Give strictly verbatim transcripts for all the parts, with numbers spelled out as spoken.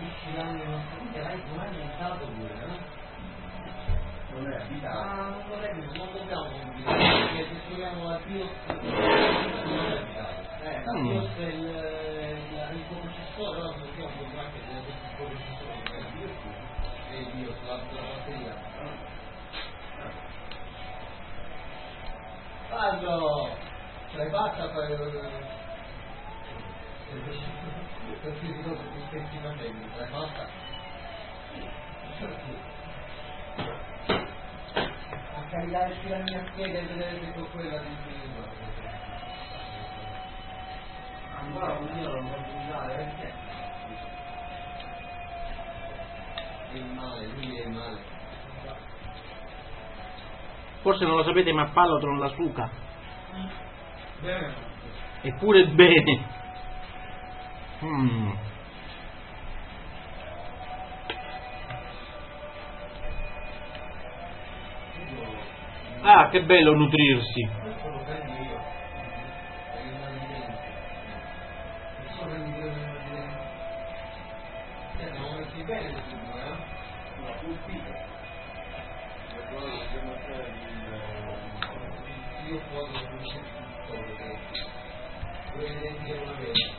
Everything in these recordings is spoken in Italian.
usciranno non so che l'hai non è montato pure, no? Non è abitato. Ah, non vorrei, non dobbiamo dire, perché se troviamo la BIOS non è abitato. Eh, la BIOS è il, il, il coprocessore, allora non dobbiamo comprare anche del coprocessore che è la BIOS e il BIOS, la, la batteria. Quando ce l'hai fatta per per ti dico che ti senti facendo, ce l'hai fatta? A caricare sulla mia scheda e vedere tutto quella di prima. Ancora un io non posso usare perché? È il male, lui è il male. Forse non lo sapete, ma Pallotron la suca. Bene. Eppure bene. Mm. Ah, che bello nutrirsi. Questo lo prendo io. Per il mantenimento. Questo prendi per il mantenimento. Cioè, andiamo messi bene subito, eh? Una pulpita. Io può produrre tutto perché vuoi vedere una vez.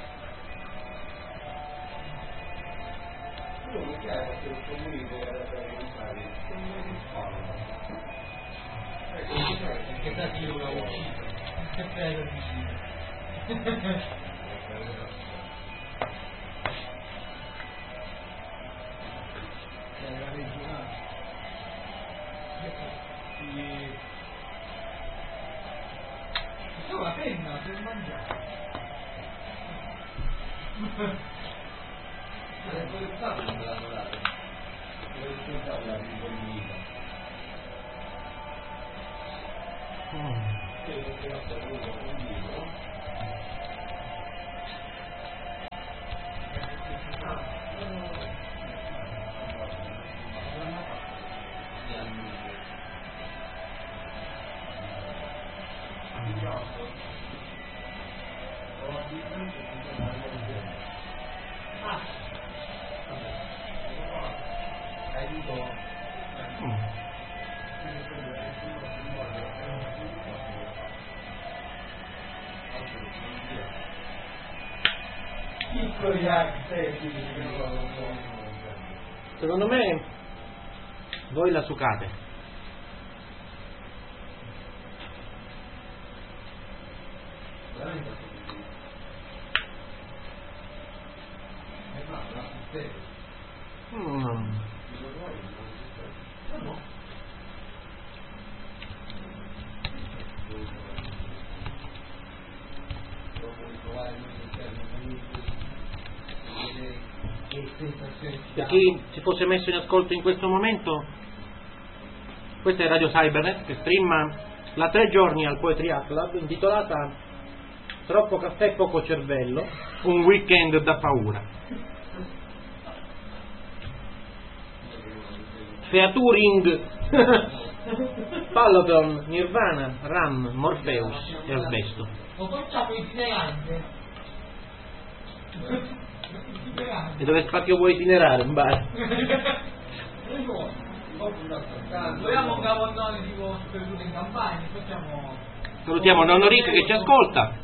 Io mi chiedo se il comunico era per comprare Perché da Dio una uccisa. Che bello vicino. Era regionale. C'è la penna per mangiare. È quello stato che me l'hanno dato. Quello che stavo la riformita. Quello che ho saputo conmigo. Secondo me voi la sucate. Mm. Per chi si fosse messo in ascolto in questo momento, questa è Radio Cybernet che streama la tre giorni al Poetry Club intitolata Troppo caffè, poco cervello, un weekend da paura. Featuring Pallotron, Nirvana, Ram, Morpheus e Asbesto. Lo facciamo itinerante. E dove spazio vuoi itinerare? In bar? Vogliamo un cavallone tipo sperduto in campagna, facciamo. Salutiamo nonno Rick che ci ascolta.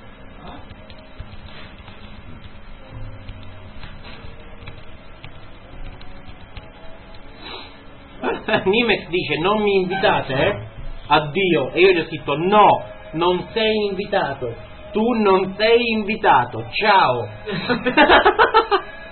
Nimex dice non mi invitate, eh? Addio. E io gli ho scritto no, non sei invitato. Tu non sei invitato. Ciao.